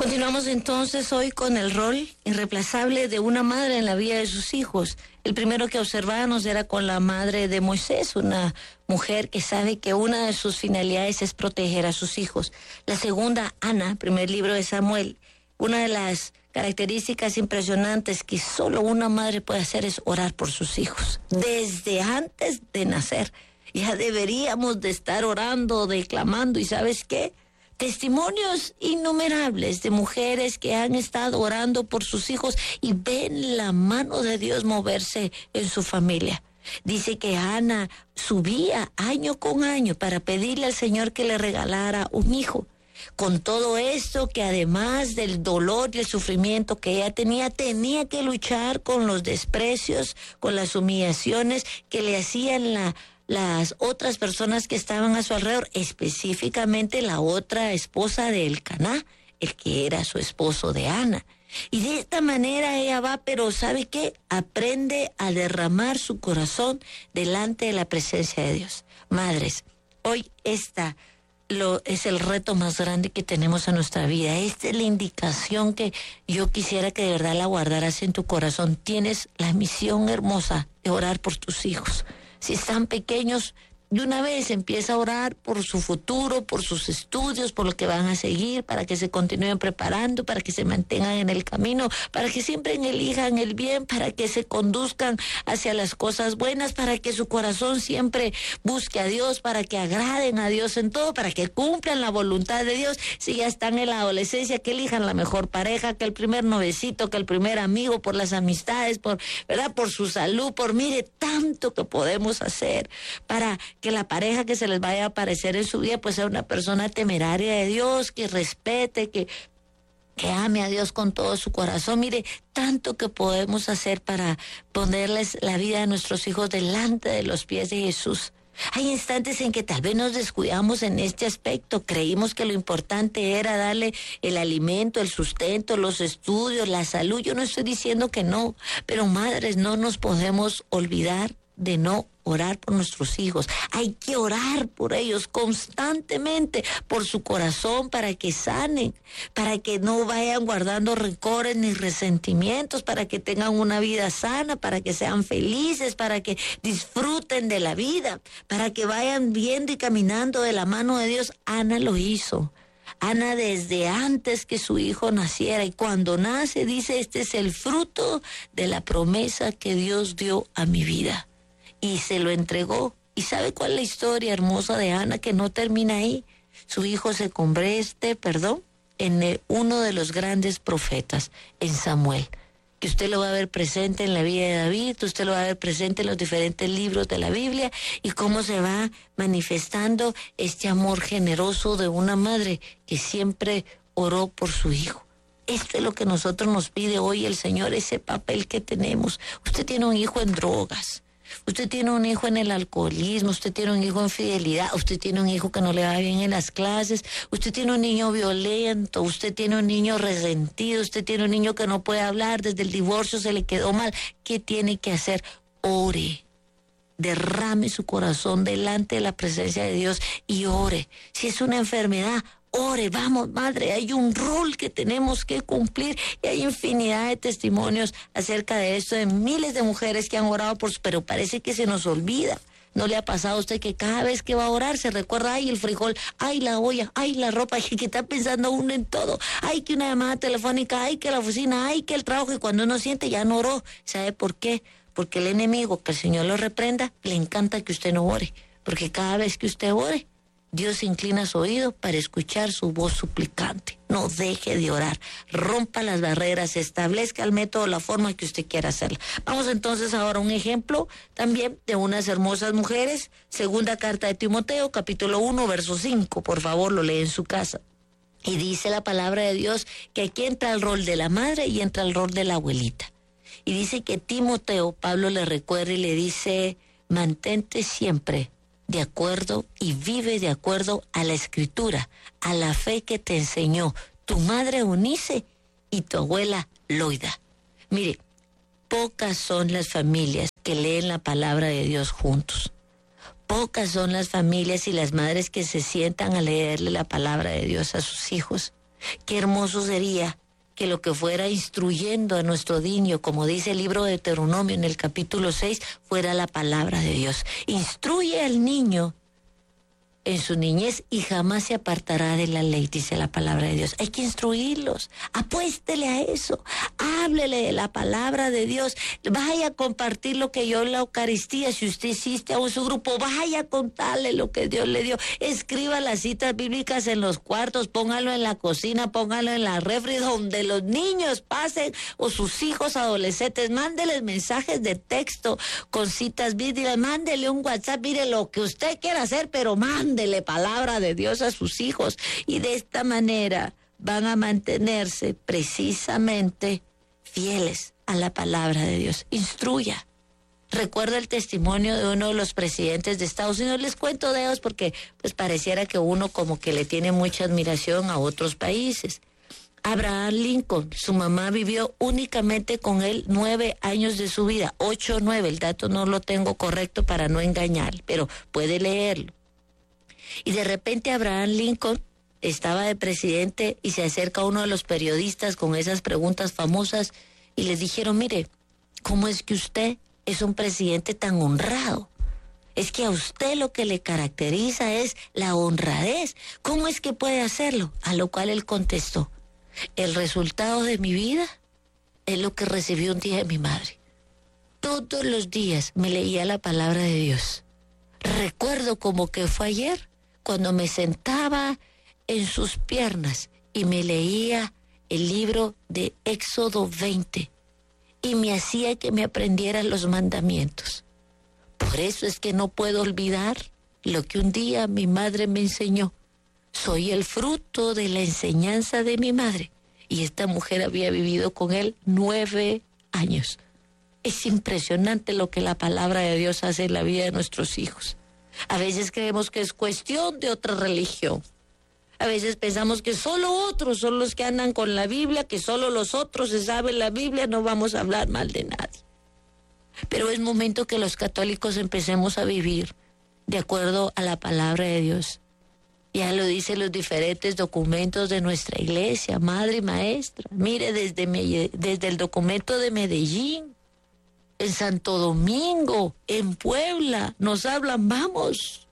Continuamos entonces hoy con el rol irreemplazable de una madre en la vida de sus hijos. El primero que observábamos era con la madre de Moisés, una mujer que sabe que una de sus finalidades es proteger a sus hijos. La segunda, Ana, primer libro de Samuel. Una de las características impresionantes que solo una madre puede hacer es orar por sus hijos. Desde antes de nacer, ya deberíamos de estar orando, declamando, ¿y sabes qué? Testimonios innumerables de mujeres que han estado orando por sus hijos y ven la mano de Dios moverse en su familia. Dice que Ana subía año con año para pedirle al Señor que le regalara un hijo. Con todo esto, que además del dolor y el sufrimiento que ella tenía que luchar con los desprecios, con las humillaciones que le hacían las otras personas que estaban a su alrededor, específicamente la otra esposa de Elcaná, el que era su esposo de Ana. Y de esta manera ella va, pero ¿sabe qué? Aprende a derramar su corazón delante de la presencia de Dios. Madres, hoy es el reto más grande que tenemos en nuestra vida. Esta es la indicación que yo quisiera que de verdad la guardaras en tu corazón. Tienes la misión hermosa de orar por tus hijos. Si están pequeños, de una vez empieza a orar por su futuro, por sus estudios, por lo que van a seguir, para que se continúen preparando, para que se mantengan en el camino, para que siempre elijan el bien, para que se conduzcan hacia las cosas buenas, para que su corazón siempre busque a Dios, para que agraden a Dios en todo, para que cumplan la voluntad de Dios. Si ya están en la adolescencia, que elijan la mejor pareja, que el primer novecito, que el primer amigo, por las amistades, ¿verdad? Por su salud, mire, tanto que podemos hacer para que la pareja que se les vaya a aparecer en su vida pues sea una persona temeraria de Dios, que respete, que ame a Dios con todo su corazón. Mire, tanto que podemos hacer para ponerles la vida de nuestros hijos delante de los pies de Jesús. Hay instantes en que tal vez nos descuidamos en este aspecto, creímos que lo importante era darle el alimento, el sustento, los estudios, la salud. Yo no estoy diciendo que no, pero madres, no nos podemos olvidar de no orar por nuestros hijos. Hay que orar por ellos constantemente, por su corazón, para que sanen, para que no vayan guardando rencores ni resentimientos, para que tengan una vida sana, para que sean felices, para que disfruten de la vida, para que vayan viendo y caminando de la mano de Dios. Ana lo hizo. Ana, desde antes que su hijo naciera, y cuando nace dice: este es el fruto de la promesa que Dios dio a mi vida. Y se lo entregó. ¿Y sabe cuál es la historia hermosa de Ana, que no termina ahí? Su hijo se convierte, en uno de los grandes profetas, en Samuel, que usted lo va a ver presente en la vida de David, usted lo va a ver presente en los diferentes libros de la Biblia, y cómo se va manifestando este amor generoso de una madre que siempre oró por su hijo. Esto es lo que nosotros nos pide hoy el Señor, ese papel que tenemos. Usted tiene un hijo en drogas, usted tiene un hijo en el alcoholismo, usted tiene un hijo en fidelidad, usted tiene un hijo que no le va bien en las clases, usted tiene un niño violento, usted tiene un niño resentido, usted tiene un niño que no puede hablar, desde el divorcio se le quedó mal. ¿Qué tiene que hacer? Ore. Derrame su corazón delante de la presencia de Dios y ore. Si es una enfermedad, ore. Vamos, madre, hay un rol que tenemos que cumplir, y hay infinidad de testimonios acerca de esto, de miles de mujeres que han orado pero parece que se nos olvida. ¿No le ha pasado a usted que cada vez que va a orar se recuerda, ay, el frijol, ay, la olla, ay, la ropa, que está pensando uno en todo? Ay, que una llamada telefónica, ay, que la oficina, ay, que el trabajo, y cuando uno siente ya no oró. ¿Sabe por qué? Porque el enemigo, que el Señor lo reprenda, le encanta que usted no ore, porque cada vez que usted ore, Dios inclina su oído para escuchar su voz suplicante. No deje de orar, rompa las barreras, establezca el método, la forma que usted quiera hacerla. Vamos entonces ahora a un ejemplo también de unas hermosas mujeres. Segunda carta de Timoteo, capítulo 1, verso 5. Por favor, lo lee en su casa. Y dice la palabra de Dios que aquí entra el rol de la madre y entra el rol de la abuelita. Y dice que Timoteo, Pablo le recuerda y le dice: mantente siempre de acuerdo y vive de acuerdo a la Escritura, a la fe que te enseñó tu madre Eunice y tu abuela Loida. Mire, pocas son las familias que leen la palabra de Dios juntos. Pocas son las familias y las madres que se sientan a leerle la palabra de Dios a sus hijos. Qué hermoso sería que lo que fuera instruyendo a nuestro niño, como dice el libro de Deuteronomio en el capítulo 6, fuera la palabra de Dios. Instruye al niño en su niñez y jamás se apartará de la ley, dice la palabra de Dios. Hay que instruirlos, apuéstele a eso, háblele de la palabra de Dios, vaya a compartir lo que yo en la Eucaristía, si usted existe a su grupo, vaya a contarle lo que Dios le dio, escriba las citas bíblicas en los cuartos, póngalo en la cocina, póngalo en la refri, donde los niños pasen, o sus hijos adolescentes, mándeles mensajes de texto con citas bíblicas, mándele un WhatsApp, mire lo que usted quiera hacer, pero mándele palabra de Dios a sus hijos, y de esta manera van a mantenerse precisamente fieles a la palabra de Dios. Instruya. Recuerdo el testimonio de uno de los presidentes de Estados Unidos. Les cuento de ellos porque pues pareciera que uno como que le tiene mucha admiración a otros países. Abraham Lincoln, su mamá vivió únicamente con él 9 años de su vida, 8 o 9, el dato no lo tengo correcto para no engañar, pero puede leerlo. Y de repente Abraham Lincoln estaba de presidente y se acerca uno de los periodistas con esas preguntas famosas y les dijeron, mire, ¿cómo es que usted es un presidente tan honrado? Es que a usted lo que le caracteriza es la honradez. ¿Cómo es que puede hacerlo? A lo cual él contestó, el resultado de mi vida es lo que recibí un día de mi madre. Todos los días me leía la palabra de Dios. Recuerdo como que fue ayer cuando me sentaba en sus piernas y me leía el libro de Éxodo 20 y me hacía que me aprendiera los mandamientos. Por eso es que no puedo olvidar lo que un día mi madre me enseñó. Soy el fruto de la enseñanza de mi madre, y esta mujer había vivido con él 9 años. Es impresionante lo que la palabra de Dios hace en la vida de nuestros hijos. A veces creemos que es cuestión de otra religión. A veces pensamos que solo otros son los que andan con la Biblia, que solo los otros se saben la Biblia, no vamos a hablar mal de nadie. Pero es momento que los católicos empecemos a vivir de acuerdo a la palabra de Dios. Ya lo dicen los diferentes documentos de nuestra iglesia, madre y maestra. Mire, desde el documento de Medellín, en Santo Domingo, en Puebla, nos hablan, vamos,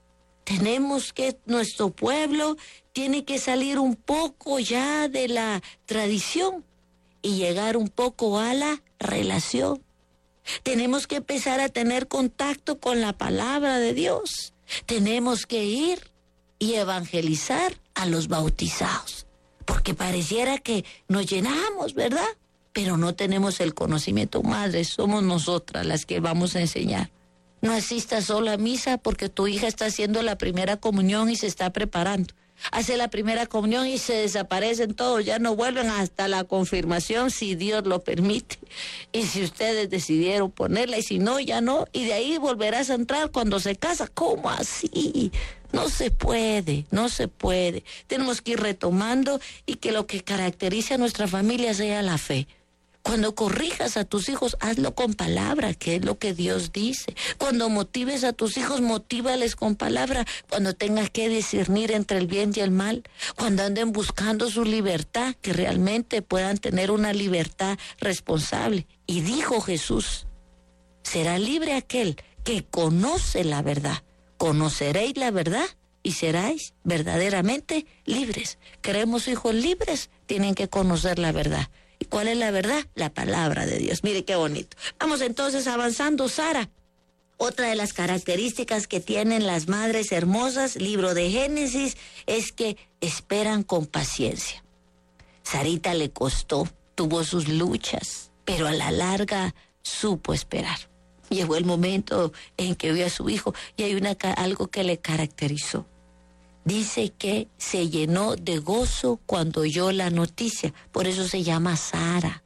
nuestro pueblo tiene que salir un poco ya de la tradición y llegar un poco a la relación. Tenemos que empezar a tener contacto con la palabra de Dios. Tenemos que ir y evangelizar a los bautizados, porque pareciera que nos llenamos, ¿verdad? Pero no tenemos el conocimiento. Madre, somos nosotras las que vamos a enseñar. No asistas solo a misa porque tu hija está haciendo la primera comunión y se está preparando. Hace la primera comunión y se desaparecen todos, ya no vuelven hasta la confirmación si Dios lo permite. Y si ustedes decidieron ponerla y si no, ya no. Y de ahí volverás a entrar cuando se casa. ¿Cómo así? No se puede, no se puede. Tenemos que ir retomando y que lo que caracterice a nuestra familia sea la fe. Cuando corrijas a tus hijos, hazlo con palabra, que es lo que Dios dice. Cuando motives a tus hijos, motívales con palabra. Cuando tengas que discernir entre el bien y el mal. Cuando anden buscando su libertad, que realmente puedan tener una libertad responsable. Y dijo Jesús, será libre aquel que conoce la verdad. Conoceréis la verdad y seráis verdaderamente libres. Queremos hijos libres, tienen que conocer la verdad. ¿Y cuál es la verdad? La palabra de Dios. Mire qué bonito. Vamos entonces avanzando, Sara. Otra de las características que tienen las madres hermosas, libro de Génesis, es que esperan con paciencia. Sarita le costó, tuvo sus luchas, pero a la larga supo esperar. Llegó el momento en que vio a su hijo y hay algo que le caracterizó. Dice que se llenó de gozo cuando oyó la noticia, por eso se llama Sara.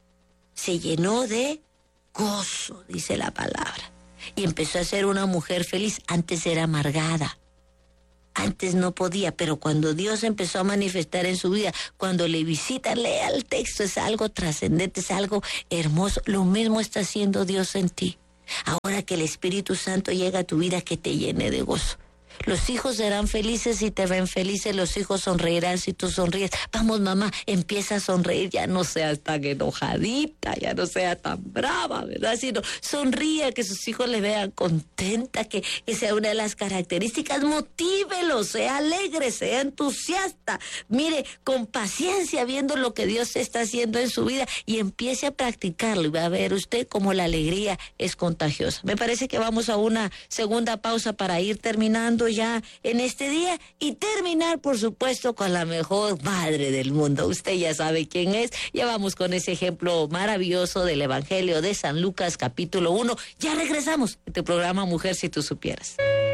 Se llenó de gozo, dice la palabra, y empezó a ser una mujer feliz. Antes era amargada, antes no podía, pero cuando Dios empezó a manifestar en su vida, cuando le visita, lea el texto, es algo trascendente, es algo hermoso. Lo mismo está haciendo Dios en ti. Ahora que el Espíritu Santo llega a tu vida, que te llene de gozo. Los hijos serán felices si te ven felices, los hijos sonreirán si tú sonríes. Vamos, mamá, empieza a sonreír, ya no seas tan enojadita, ya no seas tan brava, ¿verdad? Sino sonríe, que sus hijos le vean contenta, que sea una de las características. Motívelo, sea alegre, sea entusiasta. Mire, con paciencia, viendo lo que Dios está haciendo en su vida, y empiece a practicarlo, y va a ver usted cómo la alegría es contagiosa. Me parece que vamos a una segunda pausa para ir terminando ya en este día y terminar, por supuesto, con la mejor madre del mundo. Usted ya sabe quién es. Ya vamos con ese ejemplo maravilloso del Evangelio de San Lucas, capítulo 1. Ya regresamos en tu programa Mujer si tú supieras.